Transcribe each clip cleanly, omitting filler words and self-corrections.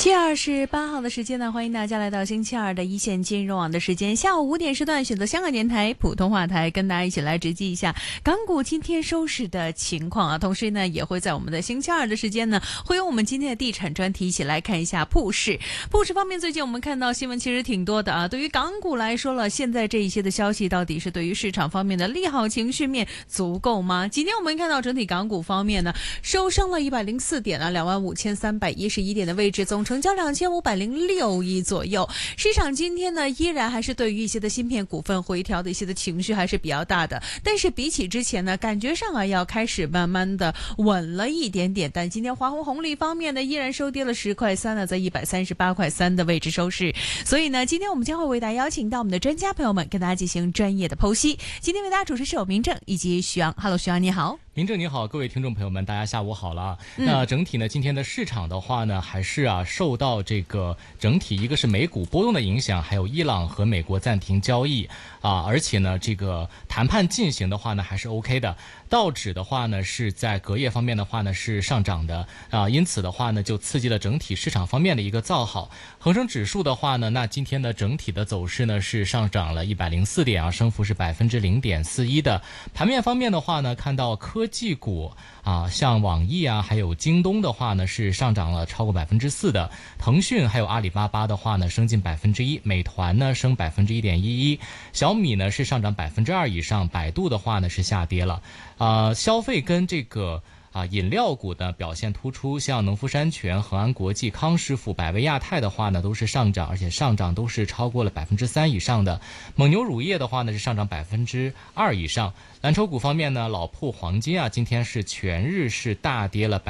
7月28号的时间呢，欢迎大家来到星期二的一线金融网的时间，下午5点时段选择香港电台普通话台，跟大家一起来直击一下港股今天收市的情况啊。同时呢，也会在我们的星期二的时间呢，会有我们今天的地产专题一起来看一下铺市。铺市方面，最近我们看到新闻其实挺多的啊。对于港股来说了，现在这一些的消息到底是对于市场方面的利好情绪面足够吗？今天我们看到整体港股方面呢，收升了104点啊，25311点的位置，总成交2506亿左右。市场今天呢，依然还是对于一些的芯片股份回调的一些的情绪还是比较大的，但是比起之前呢，感觉上啊要开始慢慢的稳了一点点。但今天华虹红利方面呢，依然收跌了10块3呢，在138块3的位置收市。所以呢，今天我们将会为大家邀请到我们的专家朋友们，跟大家进行专业的剖析。今天为大家主持是有明正以及徐阳。Hello， 徐阳你好。 明正你好，各位听众朋友们，大家下午好了。那整体呢，今天的市场的话呢，还是受到这个整体一个是美股波动的影响，还有伊朗和美国暂停交易而且呢，这个谈判进行的话呢，还是 OK 的。道指的话呢，是在隔夜方面的话呢是上涨的因此的话呢，就刺激了整体市场方面的一个造好。恒生指数的话呢，那今天的整体的走势呢是上涨了104点升幅是0.41%的。盘面方面的话呢，看到科技股像网易还有京东的话呢是上涨了超过4%的，腾讯还有阿里巴巴的话呢升近1%，美团呢升1.11%，小米呢是上涨2%以上，百度的话呢是下跌了。消费跟这个饮料股的表现突出，像农夫山泉、恒安国际、康师傅、百威亚太的话呢都是上涨，而且上涨都是超过了3%以上的。蒙牛乳业的话呢是上涨2%以上。蓝筹股方面呢，老铺黄金今天是全日是大跌了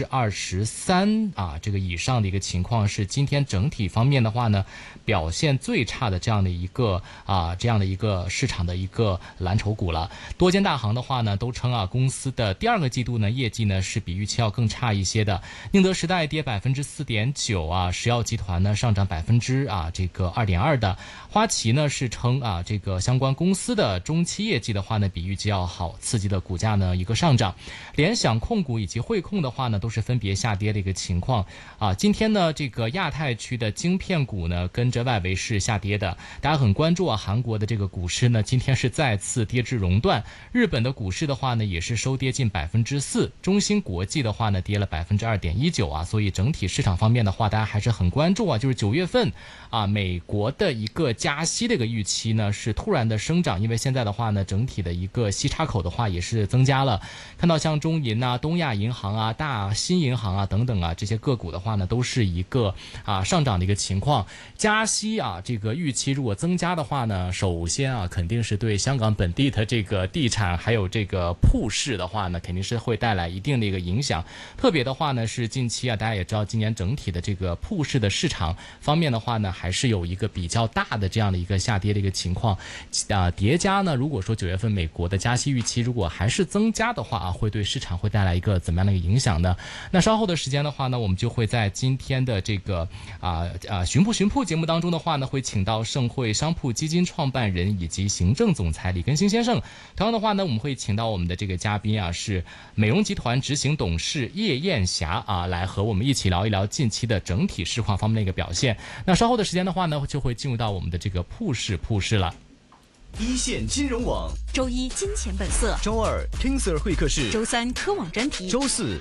23%这个以上的一个情况，是今天整体方面的话呢表现最差的这样的一个市场的一个蓝筹股了。多间大行的话呢都称公司的第二个季度呢业绩呢是比预期要更差一些的。宁德时代跌4.9%石药集团呢上涨2.2%的。花旗呢是称这个相关公司的中期业绩的话呢比预期要好，刺激的股价呢一个上涨。联想控股以及汇控的话呢都是分别下跌的一个情况今天呢这个亚太区的晶片股呢跟着外围是下跌的。大家很关注韩国的这个股市呢今天是再次跌至熔断。日本的股市的话呢也是收跌近4%，中芯国际的话呢跌了2.19%所以整体市场方面的话大家还是很关注就是9月份美国的一个加息的一个预期呢是突然的生长，因为现在的话呢整体的一个息差口的话也是增加了。看到像中银东亚银行大新银行等等这些个股的话呢都是一个上涨的一个情况。加息这个预期如果增加的话呢，首先肯定是对香港本地的这个地产还有这个铺市的话呢肯定是会带来一定的一个影响。特别的话呢是近期大家也知道今年整体的这个铺市的市场方面的话呢还是有一个比较大的这样的一个下跌的一个情况叠加呢，如果说9月份美国的加息预期如果还是增加的话会对市场会带来一个怎么样的一个影响呢？那稍后的时间的话呢，我们就会在今天的这个寻铺节目当中的话呢，会请到盛汇商铺基金创办人以及行政总裁李根兴先生。同样的话呢，我们会请到我们的这个嘉宾是美容集团执行董事叶艳霞来和我们一起聊一聊近期的整体市况方面的一个表现。那稍后的时间的话呢，就会进入到我们的这个铺市了。 一线金融网， 周一金钱本色， 周二 King Sir 会客室， 周三科网专题， 周四